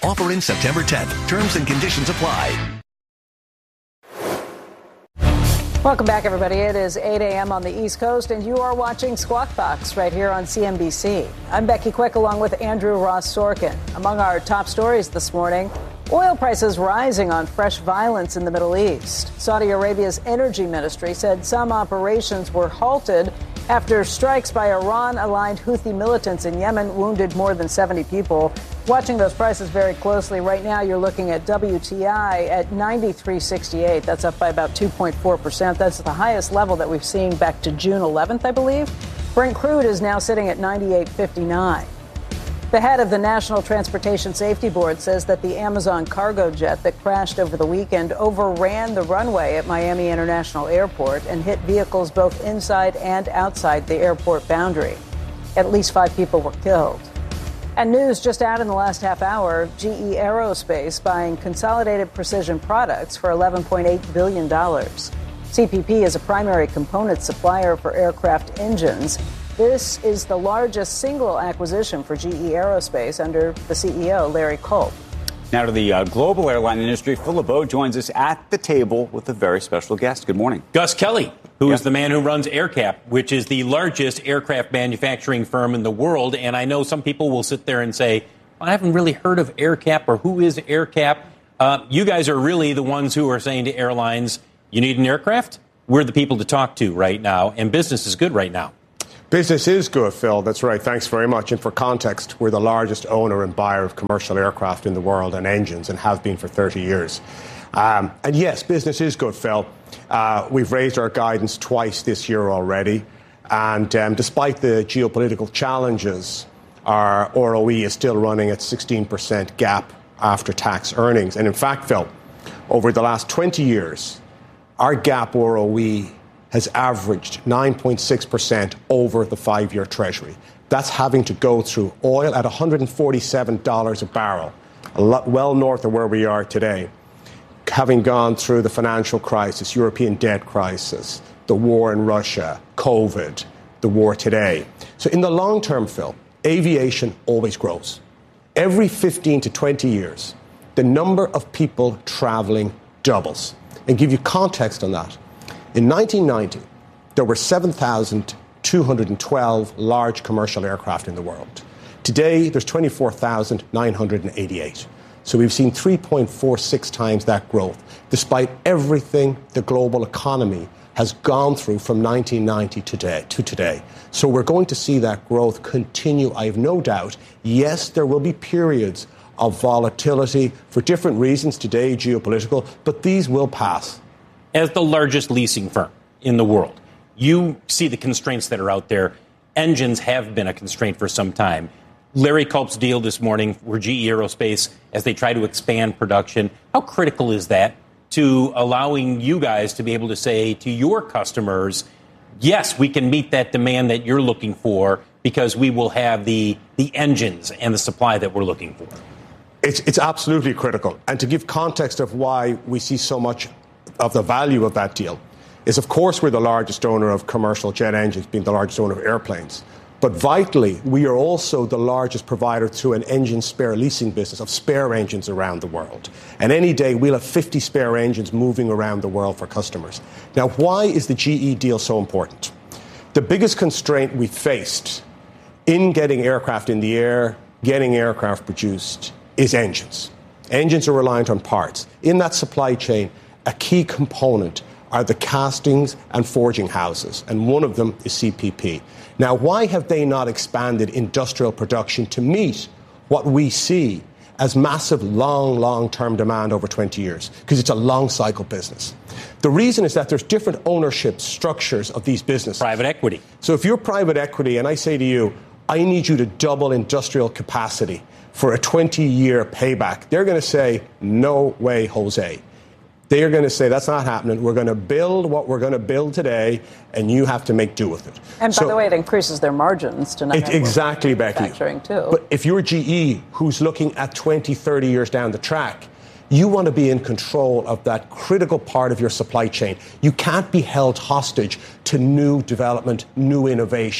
Offer in September 10th. Terms and conditions apply. Welcome back, everybody. It is 8 a.m. on the East Coast, and you are watching Squawk Box right here on CNBC. I'm Becky Quick, along with Andrew Ross Sorkin. Among our top stories this morning, oil prices rising on fresh violence in the Middle East. Saudi Arabia's energy ministry said some operations were halted after strikes by Iran-aligned Houthi militants in Yemen wounded more than 70 people. Watching those prices very closely right now, you're looking at WTI at 93.68. That's up by about 2.4%. That's the highest level that we've seen back to June 11th, I believe. Brent crude is now sitting at 98.59. The head of the National Transportation Safety Board says that the Amazon cargo jet that crashed over the weekend overran the runway at Miami International Airport and hit vehicles both inside and outside the airport boundary. At least 5 people were killed. And news just out in the last half hour, GE Aerospace buying Consolidated Precision Products for $11.8 billion. CPP is a primary component supplier for aircraft engines. This is the largest single acquisition for GE Aerospace under the CEO, Larry Culp. Now to the global airline industry. Phil LeBeau joins us at the table with a very special guest. Good morning. Gus Kelly, who is the man who runs AerCap, which is the largest aircraft manufacturing firm in the world. And I know some people will sit there and say, I haven't really heard of AerCap, or who is AerCap? You guys are really the ones who are saying to airlines, you need an aircraft? We're the people to talk to right now, and business is good right now. Business is good, Phil. That's right. Thanks very much. And for context, we're the largest owner and buyer of commercial aircraft in the world and engines, and have been for 30 years. And yes, business is good, Phil. We've raised our guidance twice this year already. And despite the geopolitical challenges, our ROE is still running at 16% GAAP after tax earnings. And in fact, Phil, over the last 20 years, our GAAP ROE has averaged 9.6% over the 5-year Treasury. That's having to go through oil at $147 a barrel, well north of where we are today, having gone through the financial crisis, European debt crisis, the war in Russia, COVID, the war today. So in the long term, Phil, aviation always grows. Every 15 to 20 years, the number of people traveling doubles. And give you context on that. In 1990, there were 7,212 large commercial aircraft in the world. Today, there's 24,988. So we've seen 3.46 times that growth, despite everything the global economy has gone through from 1990 to today. So we're going to see that growth continue, I have no doubt. Yes, there will be periods of volatility for different reasons today, geopolitical, but these will pass. As the largest leasing firm in the world, you see the constraints that are out there. Engines have been a constraint for some time. Larry Culp's deal this morning for GE Aerospace as they try to expand production, how critical is that to allowing you guys to be able to say to your customers, yes, we can meet that demand that you're looking for because we will have the engines and the supply that we're looking for? It's absolutely critical. And to give context of why we see so much of the value of that deal is, of course, we're the largest owner of commercial jet engines, being the largest owner of airplanes. But vitally, we are also the largest provider through an engine spare leasing business of spare engines around the world. And any day, we'll have 50 spare engines moving around the world for customers. Now, why is the GE deal so important? The biggest constraint we faced in getting aircraft in the air, getting aircraft produced, is engines. Engines are reliant on parts. In that supply chain, a key component are the castings and forging houses, and one of them is CPP. Now, why have they not expanded industrial production to meet what we see as massive, long-term demand over 20 years? Because it's a long-cycle business. The reason is that there's different ownership structures of these businesses. Private equity. So if you're private equity and I say to you, I need you to double industrial capacity for a 20-year payback, they're going to say, no way, Jose. They are going to say, that's not happening. We're going to build what we're going to build today, and you have to make do with it. And by the way, it increases their margins to not have exactly, Becky. Manufacturing too. But if you're GE, who's looking at 20, 30 years down the track, you want to be in control of that critical part of your supply chain. You can't be held hostage to new development, new innovation.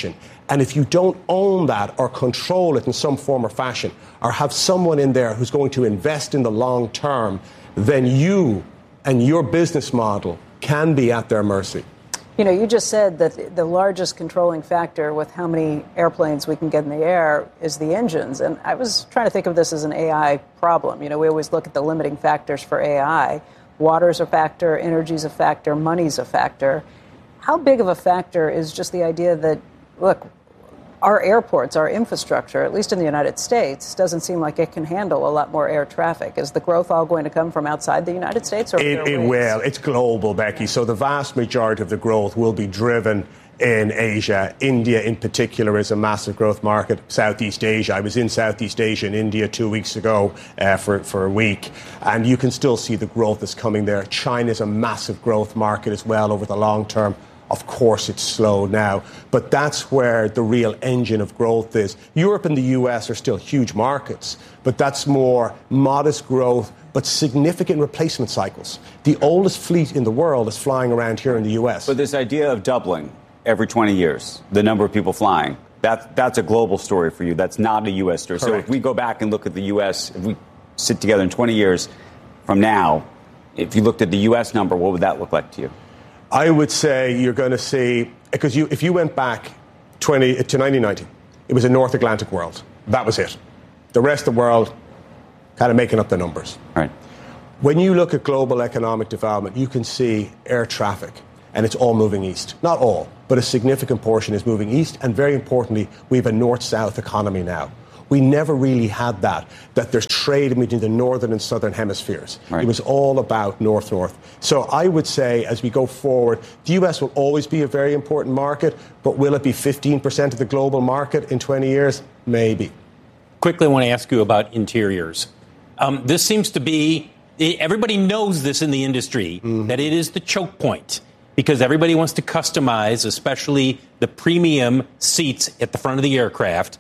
And if you don't own that or control it in some form or fashion, or have someone in there who's going to invest in the long term, then you and your business model can be at their mercy. You know, you just said that the largest controlling factor with how many airplanes we can get in the air is the engines. And I was trying to think of this as an AI problem. You know, we always look at the limiting factors for AI. Water's a factor, energy's a factor, money's a factor. How big of a factor is just the idea that, look, our airports, our infrastructure, at least in the United States, doesn't seem like it can handle a lot more air traffic. Is the growth all going to come from outside the United States? Or it will. It's global, Becky. So the vast majority of the growth will be driven in Asia. India, in particular, is a massive growth market. Southeast Asia. I was in Southeast Asia in India 2 weeks ago for a week, and you can still see the growth that's coming there. China is a massive growth market as well over the long term. Of course, it's slow now, but that's where the real engine of growth is. Europe and the US are still huge markets, but that's more modest growth, but significant replacement cycles. The oldest fleet in the world is flying around here in the US. But this idea of doubling every 20 years, the number of people flying, that's a global story for you. That's not a US story. Correct. So if we go back and look at the US, if we sit together in 20 years from now, if you looked at the US number, what would that look like to you? I would say you're going to see, because if you went back to 1990, it was a North Atlantic world. That was it. The rest of the world kind of making up the numbers. Right. When you look at global economic development, you can see air traffic, and it's all moving east. Not all, but a significant portion is moving east, and very importantly, we have a north-south economy now. We never really had that there's trade between the northern and southern hemispheres. Right. It was all about north-north. So I would say as we go forward, the US will always be a very important market, but will it be 15% of the global market in 20 years? Maybe. Quickly, I want to ask you about interiors. This seems to be, everybody knows this in the industry, that it is the choke point, because everybody wants to customize, especially the premium seats at the front of the aircraft.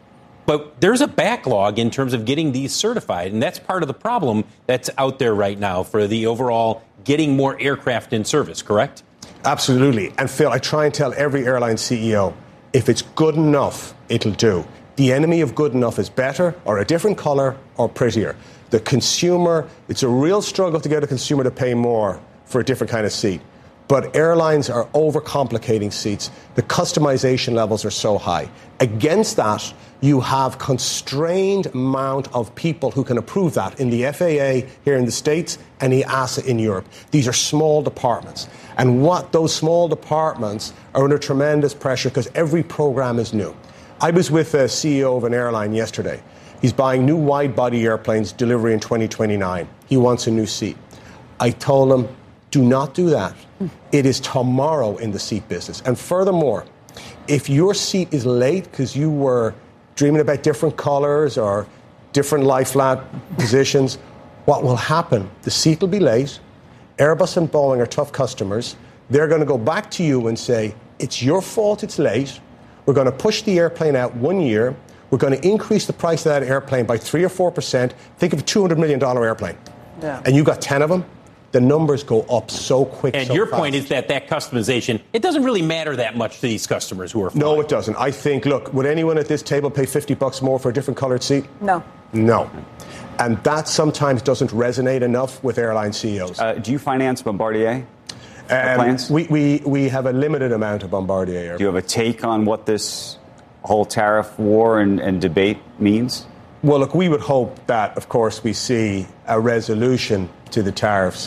But there's a backlog in terms of getting these certified, and that's part of the problem that's out there right now for the overall getting more aircraft in service, correct? Absolutely. And Phil, I try and tell every airline CEO, if it's good enough, it'll do. The enemy of good enough is better, or a different color, or prettier. The consumer, it's a real struggle to get a consumer to pay more for a different kind of seat. But airlines are overcomplicating seats. The customization levels are so high. Against that, you have constrained amount of people who can approve that in the FAA here in the States and the EASA in Europe. These are small departments. And what those small departments are under tremendous pressure because every program is new. I was with a CEO of an airline yesterday. He's buying new wide-body airplanes, delivery in 2029. He wants a new seat. I told him, do not do that. It is tomorrow in the seat business. And furthermore, if your seat is late because you were dreaming about different colors or different lie flat positions, what will happen? The seat will be late. Airbus and Boeing are tough customers. They're going to go back to you and say, it's your fault it's late. We're going to push the airplane out 1 year. We're going to increase the price of that airplane by 3 or 4%. Think of a $200 million airplane. Yeah. And you got 10 of them. The numbers go up so quick. And so your fast. point is that customization, it doesn't really matter that much to these customers who are flying. No, it doesn't. I think, look, would anyone at this table pay $50 more for a different colored seat? No. No. And that sometimes doesn't resonate enough with airline CEOs. Do you finance Bombardier planes? We have a limited amount of Bombardier airplanes. Do you have a take on what this whole tariff war and debate means? Well, look, we would hope that, of course, we see a resolution to the tariffs.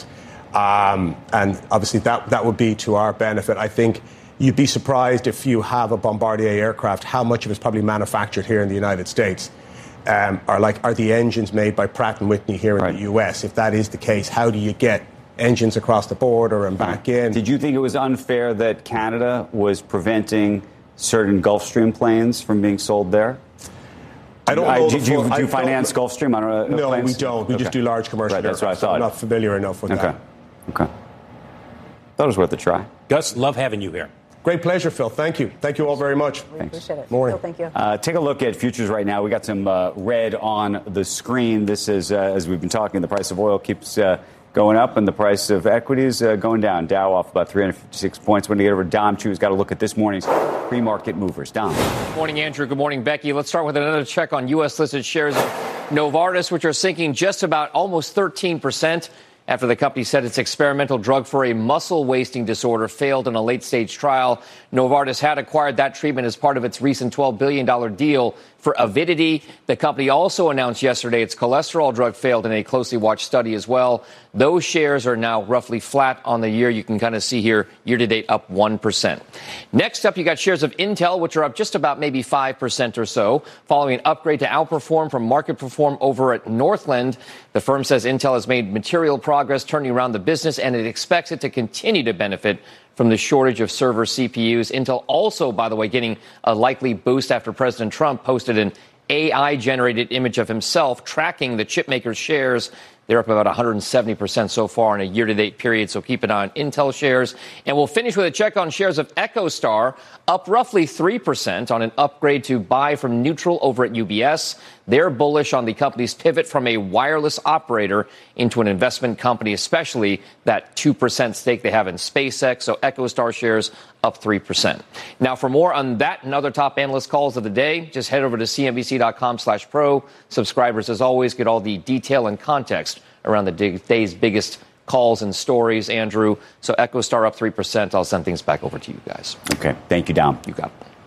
And obviously that would be to our benefit. I think you'd be surprised if you have a Bombardier aircraft, how much of it's probably manufactured here in the United States. Are the engines made by Pratt & Whitney here in the US? If that is the case, how do you get engines across the border and back in? Did you think it was unfair that Canada was preventing certain Gulfstream planes from being sold there? I don't know. Do you finance Gulfstream? No, planes? we don't. We just do large commercial That's what I thought. I'm not familiar enough with that. Okay. Thought it was worth a try. Gus, love having you here. Great pleasure, Phil. Thank you. Thank you all very much. We appreciate it. Morning. Phil, thank you. Take a look at futures right now. We got some red on the screen. This is, as we've been talking, the price of oil keeps going up and the price of equities going down. Dow off about 356 points. When you get over to Dom Chu, who's got to look at this morning's pre-market movers. Dom. Good morning, Andrew. Good morning, Becky. Let's start with another check on U.S.-listed shares of Novartis, which are sinking just about almost 13%. After the company said its experimental drug for a muscle wasting disorder failed in a late-stage trial. Novartis had acquired that treatment as part of its recent $12 billion deal for Avidity. The company also announced yesterday its cholesterol drug failed in a closely watched study as well. Those shares are now roughly flat on the year. You can kind of see here, year-to-date up 1%. Next up, you got shares of Intel, which are up just about maybe 5% or so, following an upgrade to outperform from market perform over at Northland. The firm says Intel has made material progress turning around the business, and it expects it to continue to benefit from the shortage of server CPUs. Intel also, by the way, getting a likely boost after President Trump posted an AI-generated image of himself tracking the chipmaker's shares. They're up about 170% so far in a year-to-date period, so keep an eye on Intel shares. And we'll finish with a check on shares of EchoStar, up roughly 3% on an upgrade to buy from neutral over at UBS. They're bullish on the company's pivot from a wireless operator into an investment company, especially that 2% stake they have in SpaceX. So EchoStar shares up 3%. Now, for more on that and other top analyst calls of the day, just head over to cnbc.com/pro. Subscribers, as always, get all the detail and context around the day's biggest calls and stories, Andrew. So EchoStar up 3%. I'll send things back over to you guys. Okay. Thank you, Dom. You got it.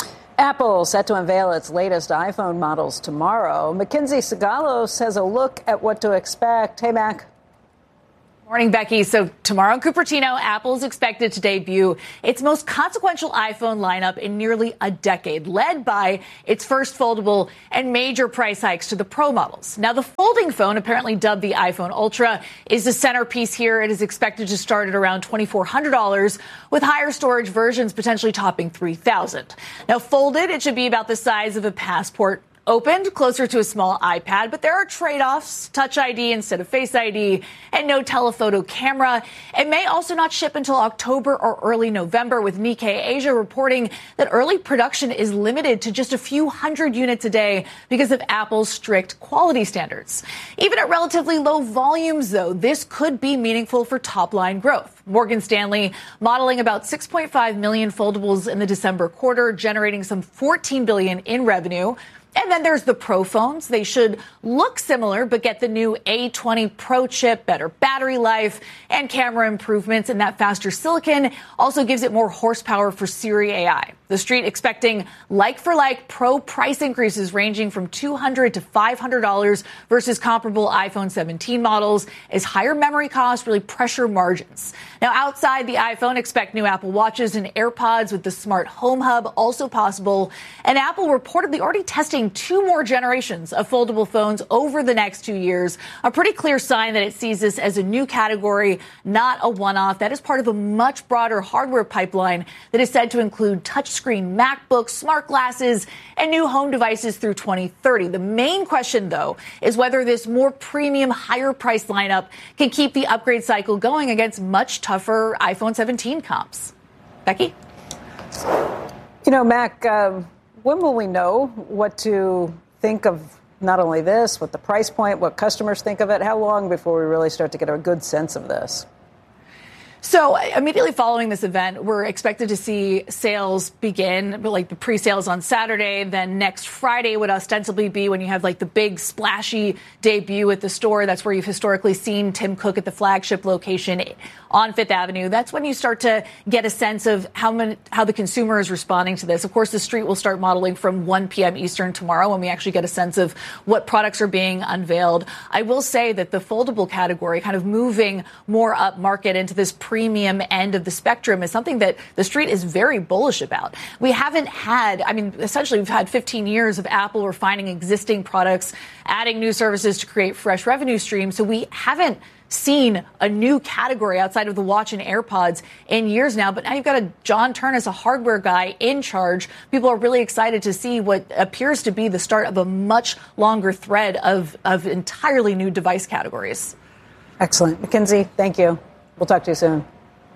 Apple set to unveil its latest iPhone models tomorrow. Mackenzie Sagalos has a look at what to expect. Hey, Mac. Morning, Becky. So tomorrow in Cupertino, Apple's expected to debut its most consequential iPhone lineup in nearly a decade, led by its first foldable and major price hikes to the Pro models. Now, the folding phone, apparently dubbed the iPhone Ultra, is the centerpiece here. It is expected to start at around $2,400, with higher storage versions potentially topping $3,000. Now, folded, it should be about the size of a passport. Opened, closer to a small iPad, but there are trade-offs, Touch ID instead of Face ID, and no telephoto camera. It may also not ship until October or early November, with Nikkei Asia reporting that early production is limited to just a few hundred units a day because of Apple's strict quality standards. Even at relatively low volumes, though, this could be meaningful for top-line growth. Morgan Stanley modeling about 6.5 million foldables in the December quarter, generating some $14 billion in revenue. And then there's the Pro phones. They should look similar, but get the new A20 Pro chip, better battery life, and camera improvements. And that faster silicon also gives it more horsepower for Siri AI. The street expecting like-for-like Pro price increases ranging from $200 to $500 versus comparable iPhone 17 models, as higher memory costs really pressure margins. Now, outside the iPhone, expect new Apple Watches and AirPods with the Smart Home Hub also possible. And Apple reportedly already testing 2 more generations of foldable phones over the next 2 years. A pretty clear sign that it sees this as a new category, not a one-off. That is part of a much broader hardware pipeline that is said to include touchscreen MacBooks, smart glasses, and new home devices through 2030. The main question, though, is whether this more premium, higher-priced lineup can keep the upgrade cycle going against much tougher iPhone 17 comps. Becky? You know, Mac, when will we know what to think of not only this, what the price point, what customers think of it? How long before we really start to get a good sense of this? So immediately following this event, we're expected to see sales begin, like the pre-sales on Saturday. Then next Friday would ostensibly be when you have like the big splashy debut at the store. That's where you've historically seen Tim Cook at the flagship location on Fifth Avenue. That's when you start to get a sense of how the consumer is responding to this. Of course, the street will start modeling from 1 p.m. Eastern tomorrow when we actually get a sense of what products are being unveiled. I will say that the foldable category, kind of moving more up market into this premium end of the spectrum, is something that the street is very bullish about. We haven't had, essentially we've had 15 years of Apple refining existing products, adding new services to create fresh revenue streams. So we haven't seen a new category outside of the watch and AirPods in years now. But now you've got John Ternus, a hardware guy, in charge. People are really excited to see what appears to be the start of a much longer thread of entirely new device categories. Excellent. Mackenzie, thank you. We'll talk to you soon.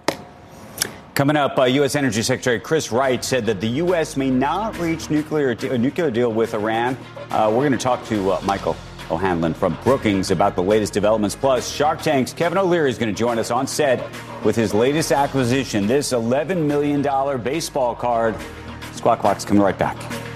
Coming up, U.S. Energy Secretary Chris Wright said that the U.S. may not reach a nuclear deal with Iran. We're going to talk to Michael O'Hanlon from Brookings about the latest developments. Plus, Shark Tank's Kevin O'Leary is going to join us on set with his latest acquisition, this $11 million baseball card. Squawk Box coming right back.